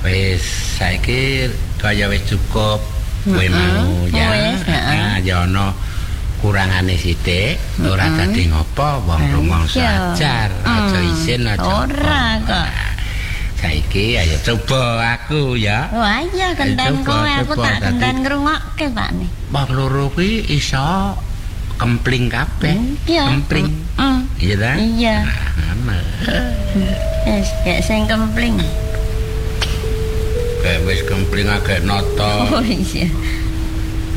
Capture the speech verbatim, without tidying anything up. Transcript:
Wis saiki kaya wis cukup kowe mau ya. Nah, ya ana kurangane sithik, ora dadi ngopo wong rumangsa ajar, aja isin aja. Ora kok. Saiki ayo coba aku ya. Wah iya genten kowe aku tak genten ngrungokke Pak nih. Wong loro kuwi iso kempling kabeh. Kempling. Iya ta? Iya. Wis gek sing kempling. Kayak wis kempling agak noto. Oh iya.